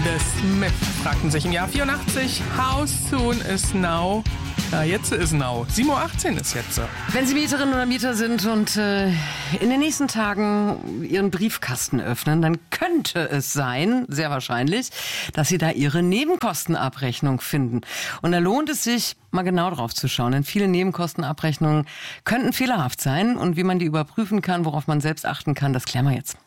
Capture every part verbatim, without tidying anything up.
The Smith fragten sich im Jahr vierundachtzig, how soon is now? Ja, jetzt ist now. sieben Uhr achtzehn ist jetzt. Wenn Sie Mieterinnen oder Mieter sind und äh, in den nächsten Tagen Ihren Briefkasten öffnen, dann könnte es sein, sehr wahrscheinlich, dass Sie da Ihre Nebenkostenabrechnung finden. Und da lohnt es sich, mal genau drauf zu schauen, denn viele Nebenkostenabrechnungen könnten fehlerhaft sein. Und wie man die überprüfen kann, worauf man selbst achten kann, das klären wir jetzt.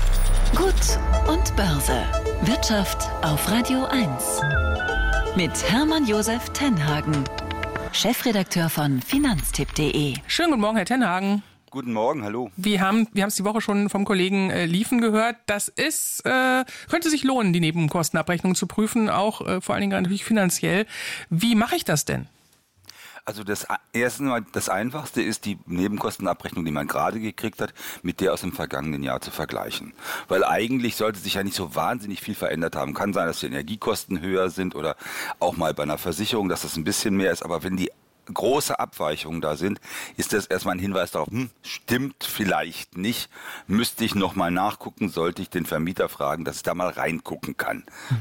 Gut und Börse. Wirtschaft auf Radio eins. Mit Hermann Josef Tenhagen, Chefredakteur von finanztipp punkt de. Schönen guten Morgen, Herr Tenhagen. Guten Morgen, hallo. Wir haben wir haben es die Woche schon vom Kollegen äh, Liefen gehört. Das ist äh, könnte sich lohnen, die Nebenkostenabrechnung zu prüfen, auch äh, vor allen Dingen natürlich finanziell. Wie mache ich das denn? Also das erste Mal, das Einfachste ist, die Nebenkostenabrechnung, die man gerade gekriegt hat, mit der aus dem vergangenen Jahr zu vergleichen. Weil eigentlich sollte sich ja nicht so wahnsinnig viel verändert haben. Kann sein, dass die Energiekosten höher sind oder auch mal bei einer Versicherung, dass das ein bisschen mehr ist. Aber wenn die große Abweichungen da sind, ist das erstmal ein Hinweis darauf, hm, stimmt vielleicht nicht, müsste ich nochmal nachgucken, sollte ich den Vermieter fragen, dass ich da mal reingucken kann. Mhm.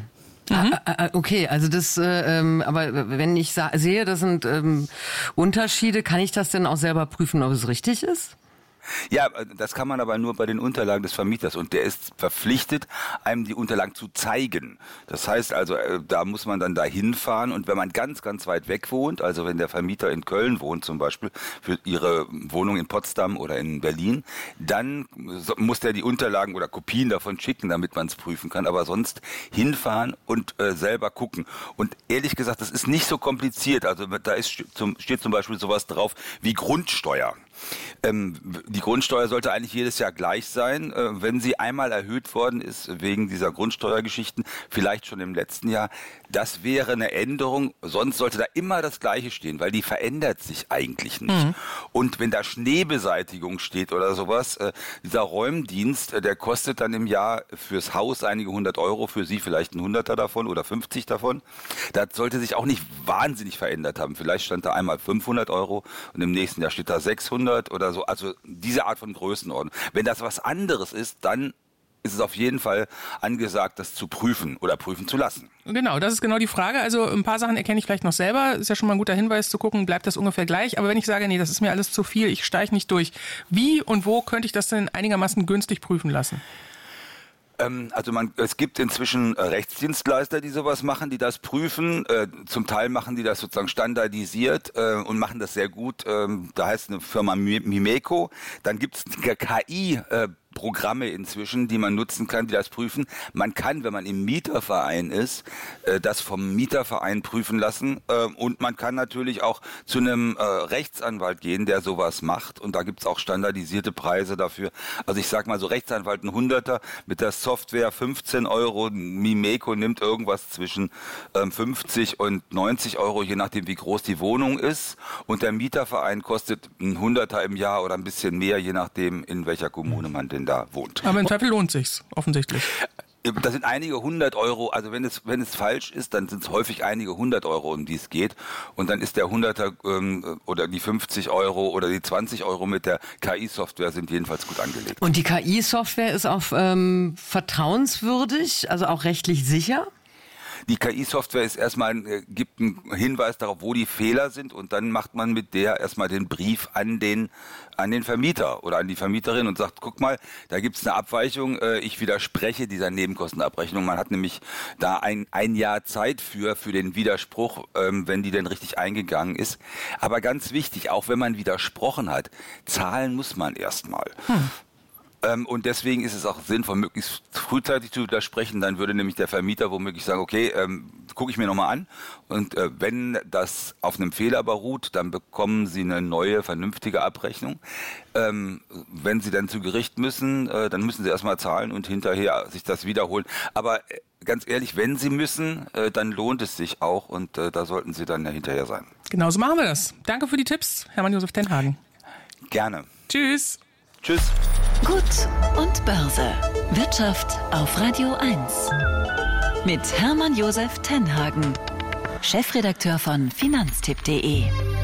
Ah, okay, also das, äh, ähm, aber wenn ich sa- sehe, das sind ähm, Unterschiede, kann ich das denn auch selber prüfen, ob es richtig ist? Ja, das kann man aber nur bei den Unterlagen des Vermieters und der ist verpflichtet, einem die Unterlagen zu zeigen. Das heißt also, da muss man dann da hinfahren und wenn man ganz, ganz weit weg wohnt, also wenn der Vermieter in Köln wohnt zum Beispiel, für ihre Wohnung in Potsdam oder in Berlin, dann muss der die Unterlagen oder Kopien davon schicken, damit man es prüfen kann, aber sonst hinfahren und äh, selber gucken. Und ehrlich gesagt, das ist nicht so kompliziert, also da ist, zum, steht zum Beispiel sowas drauf wie Grundsteuer. Ähm, die Grundsteuer sollte eigentlich jedes Jahr gleich sein. Äh, wenn sie einmal erhöht worden ist wegen dieser Grundsteuergeschichten, vielleicht schon im letzten Jahr, das wäre eine Änderung. Sonst sollte da immer das Gleiche stehen, weil die verändert sich eigentlich nicht. Mhm. Und wenn da Schneebeseitigung steht oder sowas, äh, dieser Räumdienst, äh, der kostet dann im Jahr fürs Haus einige hundert Euro, für Sie vielleicht ein Hunderter davon oder fünfzig davon. Das sollte sich auch nicht wahnsinnig verändert haben. Vielleicht stand da einmal fünfhundert Euro und im nächsten Jahr steht da sechshundert oder so, also diese Art von Größenordnung. Wenn das was anderes ist, dann ist es auf jeden Fall angesagt, das zu prüfen oder prüfen zu lassen. Genau, das ist genau die Frage. Also ein paar Sachen erkenne ich vielleicht noch selber. Ist ja schon mal ein guter Hinweis zu gucken, bleibt das ungefähr gleich. Aber wenn ich sage, nee, das ist mir alles zu viel, ich steige nicht durch. Wie und wo könnte ich das denn einigermaßen günstig prüfen lassen? Also man, es gibt inzwischen Rechtsdienstleister, die sowas machen, die das prüfen. Äh, zum Teil machen die das sozusagen standardisiert äh, und machen das sehr gut. Ähm, da heißt eine Firma Mimeco. Dann gibt es K I äh, Programme inzwischen, die man nutzen kann, die das prüfen. Man kann, wenn man im Mieterverein ist, das vom Mieterverein prüfen lassen und man kann natürlich auch zu einem Rechtsanwalt gehen, der sowas macht und da gibt's auch standardisierte Preise dafür. Also ich sag mal so, Rechtsanwalt ein Hunderter, mit der Software fünfzehn Euro, Mimeco nimmt irgendwas zwischen fünfzig und neunzig Euro, je nachdem wie groß die Wohnung ist und der Mieterverein kostet ein Hunderter im Jahr oder ein bisschen mehr, je nachdem in welcher Kommune man denn da wohnt. Aber im Zweifel lohnt sich's, offensichtlich. Das sind einige hundert Euro, also wenn es wenn es falsch ist, dann sind es häufig einige hundert Euro, um die es geht. Und dann ist der Hunderter ähm, oder die fünfzig Euro oder die zwanzig Euro mit der K I-Software sind jedenfalls gut angelegt. Und die K I-Software ist auch ähm, vertrauenswürdig, also auch rechtlich sicher? Die K I-Software ist erstmal, äh, gibt einen Hinweis darauf, wo die Fehler sind und dann macht man mit der erstmal den Brief an den an den Vermieter oder an die Vermieterin und sagt, guck mal, da gibt's eine Abweichung, äh, ich widerspreche dieser Nebenkostenabrechnung. Man hat nämlich da ein ein Jahr Zeit für für den Widerspruch, ähm, wenn die denn richtig eingegangen ist. Aber ganz wichtig, auch wenn man widersprochen hat, zahlen muss man erstmal. Hm. Und deswegen ist es auch sinnvoll, möglichst frühzeitig zu widersprechen. Dann würde nämlich der Vermieter womöglich sagen, okay, ähm, gucke ich mir nochmal an. Und äh, wenn das auf einem Fehler beruht, dann bekommen Sie eine neue, vernünftige Abrechnung. Ähm, wenn Sie dann zu Gericht müssen, äh, dann müssen Sie erstmal zahlen und hinterher sich das wiederholen. Aber äh, ganz ehrlich, wenn Sie müssen, äh, dann lohnt es sich auch und äh, da sollten Sie dann ja hinterher sein. Genau so machen wir das. Danke für die Tipps, Hermann Josef Tenhagen. Gerne. Tschüss. Tschüss. Gut und Börse. Wirtschaft auf Radio eins. Mit Hermann Josef Tenhagen, Chefredakteur von finanztipp punkt de.